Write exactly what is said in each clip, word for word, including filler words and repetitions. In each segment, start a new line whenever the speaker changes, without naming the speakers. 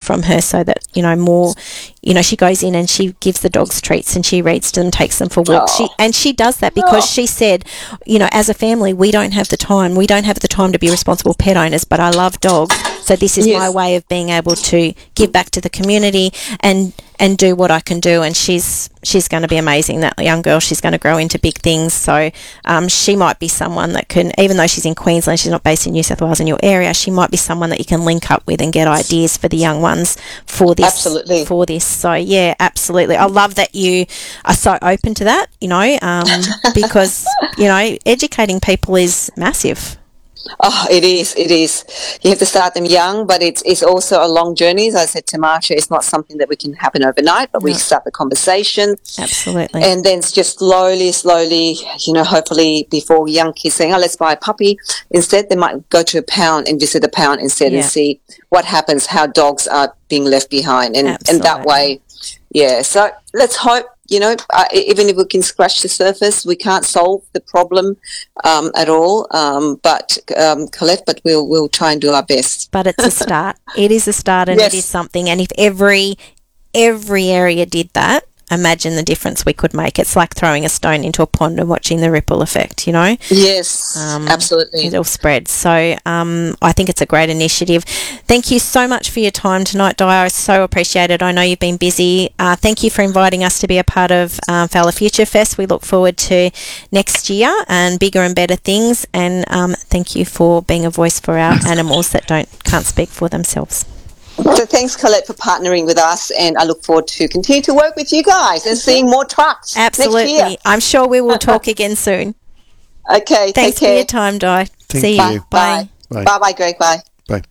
from her so that, you know, more, you know, she goes in and she gives the dogs treats and she reads to them, takes them for walks.
Oh.
She And she does that because
Oh.
she said, you know, as a family, we don't have the time. We don't have the time to be responsible pet owners, but I love dogs. So this is
Yes.
my way of being able to give back to the community and and do what I can do. And she's she's going to be amazing, that young girl. She's going to grow into big things. So um, she might be someone that can, even though she's in Queensland, she's not based in New South Wales in your area, she might be someone that you can link up with and get ideas for the young ones for this.
Absolutely.
For this. So, yeah, absolutely. I love that you are so open to that, you know, um, because, you know, educating people is massive.
Oh, it is, it is. You have to start them young, but it's it's also a long journey. As I said to Marsha, it's not something that we can happen overnight, but we
No.
start the conversation.
Absolutely.
And then it's just slowly, slowly, you know, hopefully before young kids saying, oh, let's buy a puppy. Instead, they might go to a pound and visit a pound instead
Yeah.
and see what happens, how dogs are being left behind. And, and that
Absolutely.
way, yeah. So let's hope, you know, uh, even if we can scratch the surface, we can't solve the problem um, at all. Um, but, um, Colette, but we'll, we'll try and do our best.
But it's a start. It is a start, and
Yes.
it is something. And if every every area did that, imagine the difference we could make. It's like throwing a stone into a pond and watching the ripple effect, you know?
Yes,
Um,
absolutely.
It'll spread. So um, I think it's a great initiative. Thank you so much for your time tonight, Di. I so appreciate it. I know you've been busy. Uh, thank you for inviting us to be a part of um, Fowler Future Fest. We look forward to next year and bigger and better things. And um, thank you for being a voice for our animals that don't can't speak for themselves.
So thanks, Colette, for partnering with us, and I look forward to continue to work with you guys and seeing more trucks next year.
Absolutely. I'm sure we will talk again soon.
Okay,
Thanks
take
for
care.
your time, Di.
Thank
See
you.
you. Bye.
Bye.
Bye. Bye, Greg. Bye.
Bye.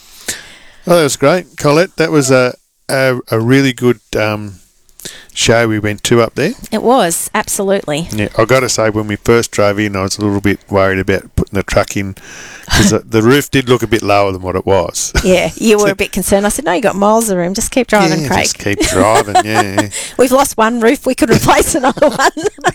Oh, that was great, Colette. That was a a, a really good um, show we went to up there.
It was, absolutely.
Yeah, I got to say, when we first drove in, I was a little bit worried about putting the truck in because the, the roof did look a bit lower than what it was.
Yeah, you were a bit concerned. I said, no, you got miles of room. Just keep driving,
yeah,
Craig.
just keep driving. Yeah,
We've lost one roof. We could replace another one.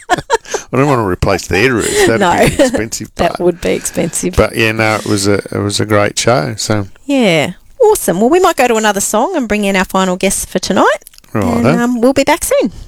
I don't want to replace their roof. That'd
No.
be the expensive part.
That would be expensive.
But yeah, no, it was a it was a great show. So
Yeah, awesome. Well, we might go to another song and bring in our final guest for tonight.
right,
And um, we'll be back soon.